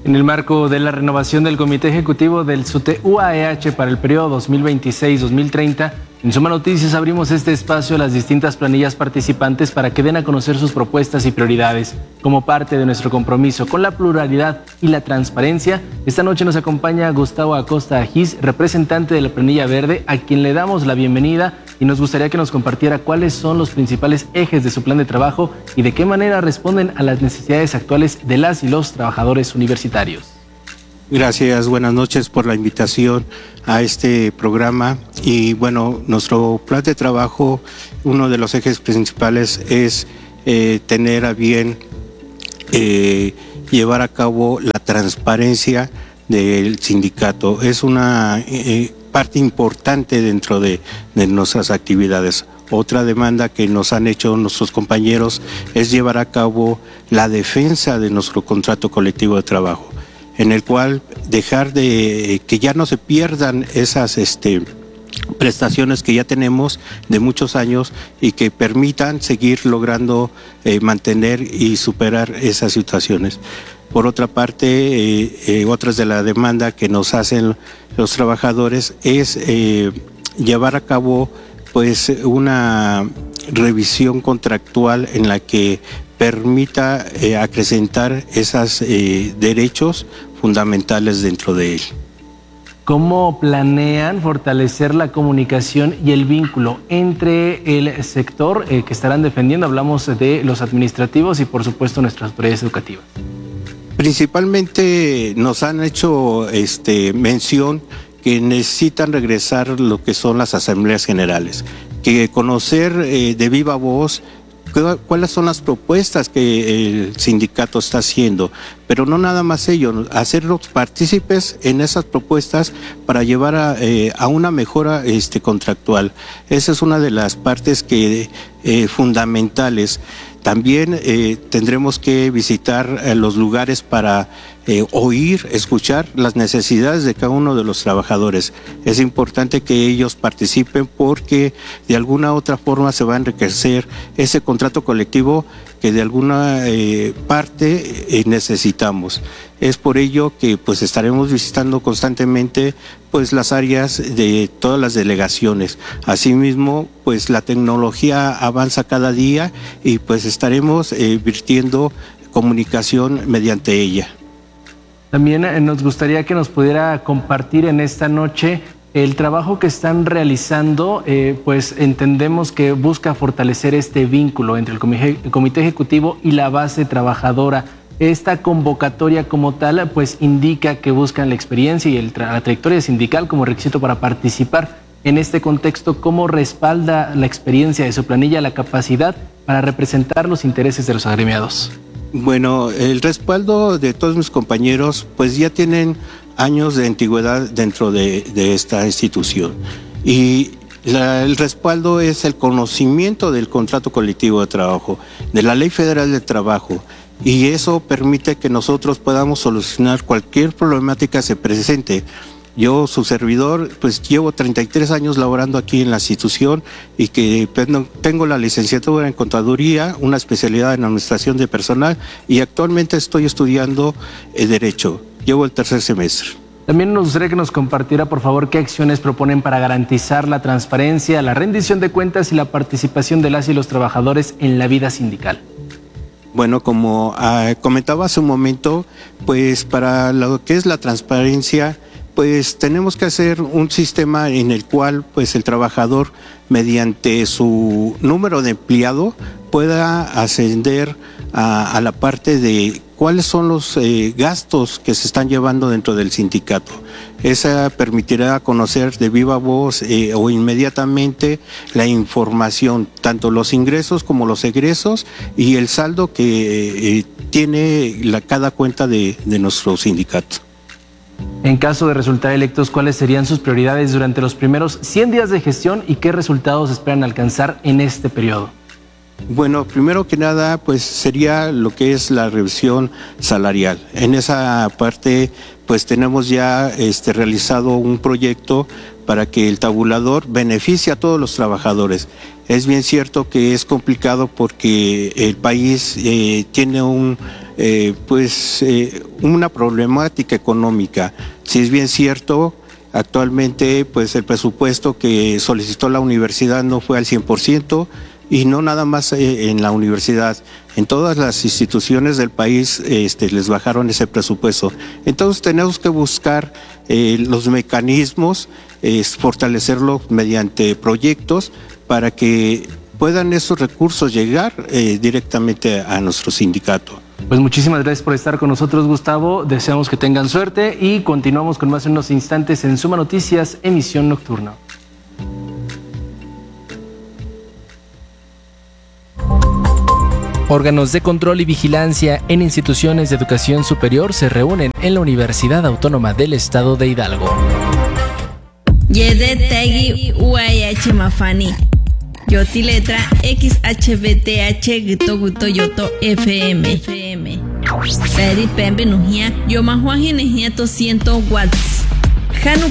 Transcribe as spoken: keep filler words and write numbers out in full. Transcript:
En el marco de la renovación del Comité Ejecutivo del SUTE U A E H para el periodo dos mil veintiséis dos mil treinta, en Suma Noticias abrimos este espacio a las distintas planillas participantes para que den a conocer sus propuestas y prioridades. Como parte de nuestro compromiso con la pluralidad y la transparencia, esta noche nos acompaña Gustavo Acosta Ajís, representante de la planilla verde, a quien le damos la bienvenida y nos gustaría que nos compartiera cuáles son los principales ejes de su plan de trabajo y de qué manera responden a las necesidades actuales de las y los trabajadores universitarios. Gracias, buenas noches por la invitación a este programa. Y bueno, nuestro plan de trabajo, uno de los ejes principales es eh, tener a bien eh, llevar a cabo la transparencia del sindicato. Es una eh, parte importante dentro de, de nuestras actividades. Otra demanda que nos han hecho nuestros compañeros es llevar a cabo la defensa de nuestro contrato colectivo de trabajo, en el cual dejar de que ya no se pierdan esas este, prestaciones que ya tenemos de muchos años y que permitan seguir logrando eh, mantener y superar esas situaciones. Por otra parte, eh, eh, otras de la demanda que nos hacen los trabajadores es eh, llevar a cabo pues una revisión contractual en la que permita eh, acrecentar esos eh, derechos fundamentales dentro de él. ¿Cómo planean fortalecer la comunicación y el vínculo entre el sector eh, que estarán defendiendo? Hablamos de los administrativos y por supuesto nuestras autoridades educativas. Principalmente nos han hecho este, mención que necesitan regresar lo que son las asambleas generales, que conocer eh, de viva voz cuáles son las propuestas que el sindicato está haciendo, pero no nada más ello, hacerlos partícipes en esas propuestas para llevar a, eh, a una mejora este, contractual. Esa es una de las partes que eh, fundamentales. También eh, tendremos que visitar eh, los lugares para eh, oír, escuchar las necesidades de cada uno de los trabajadores. Es importante que ellos participen porque de alguna otra forma se va a enriquecer ese contrato colectivo que de alguna eh, parte eh, necesitamos. Es por ello que pues estaremos visitando constantemente pues las áreas de todas las delegaciones. Asimismo, pues la tecnología avanza cada día y pues estaremos eh, virtiendo comunicación mediante ella. También eh, nos gustaría que nos pudiera compartir en esta noche el trabajo que están realizando, eh, pues entendemos que busca fortalecer este vínculo entre el comité, el comité ejecutivo y la base trabajadora. Esta convocatoria como tal, pues indica que buscan la experiencia y el tra la trayectoria sindical como requisito para participar en este contexto. ¿Cómo respalda la experiencia de su planilla la capacidad para representar los intereses de los agremiados? Bueno, el respaldo de todos mis compañeros, pues ya tienen años de antigüedad dentro de, de esta institución. Y la, el respaldo es el conocimiento del contrato colectivo de trabajo, de la Ley Federal del Trabajo. Y eso permite que nosotros podamos solucionar cualquier problemática que se presente. Yo, su servidor, pues llevo treinta y tres años laborando aquí en la institución y que tengo la licenciatura en Contaduría, una especialidad en Administración de Personal y actualmente estoy estudiando eh, Derecho. Llevo el tercer semestre. También nos gustaría que nos compartiera, por favor, qué acciones proponen para garantizar la transparencia, la rendición de cuentas y la participación de las y los trabajadores en la vida sindical. Bueno, como uh, comentaba hace un momento, pues para lo que es la transparencia, pues tenemos que hacer un sistema en el cual pues el trabajador, mediante su número de empleado, pueda ascender a, a la parte de cuáles son los eh, gastos que se están llevando dentro del sindicato. Esa permitirá conocer de viva voz eh, o inmediatamente la información, tanto los ingresos como los egresos y el saldo que eh, tiene la, cada cuenta de, de nuestro sindicato. En caso de resultar electos, ¿cuáles serían sus prioridades durante los primeros cien días de gestión y qué resultados esperan alcanzar en este periodo? Bueno, primero que nada, pues sería lo que es la revisión salarial. En esa parte, pues tenemos ya este, realizado un proyecto para que el tabulador beneficie a todos los trabajadores. Es bien cierto que es complicado porque el país eh, tiene un, eh, pues, eh, una problemática económica. Si es bien cierto, actualmente pues, el presupuesto que solicitó la universidad no fue al cien por ciento, y no nada más eh, en la universidad, en todas las instituciones del país este, les bajaron ese presupuesto. Entonces tenemos que buscar eh, los mecanismos, eh, fortalecerlo mediante proyectos para que puedan esos recursos llegar eh, directamente a nuestro sindicato. Pues muchísimas gracias por estar con nosotros, Gustavo. Deseamos que tengan suerte y continuamos con más en unos instantes en Suma Noticias, emisión nocturna. Órganos de control y vigilancia en instituciones de educación superior se reúnen en la Universidad Autónoma del Estado de Hidalgo. Yede Tegi U A H Mafani. Yoti letra X H B T H Gito Guto Yoto F M. Seri Pembe Nujia Yomahua Ginejia to cien watts. Hanu